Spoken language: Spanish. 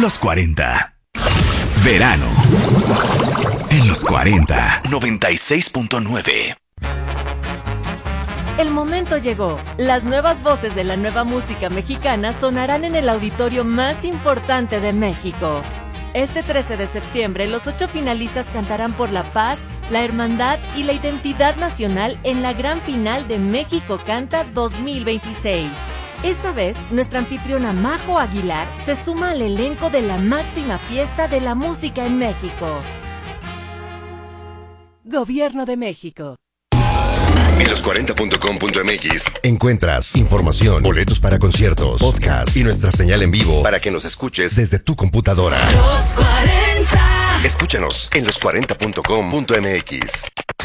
Los 40. Verano. En los 40. 96.9. El momento llegó. Las nuevas voces de la nueva música mexicana sonarán en el auditorio más importante de México. Este 13 de septiembre, los 8 finalistas cantarán por la paz, la hermandad y la identidad nacional en la gran final de México Canta 2026. Esta vez, nuestra anfitriona Majo Aguilar se suma al elenco de la máxima fiesta de la música en México. Gobierno de México. En los40.com.mx encuentras información, boletos para conciertos, podcast y nuestra señal en vivo para que nos escuches desde tu computadora. Los 40. Escúchanos en los40.com.mx.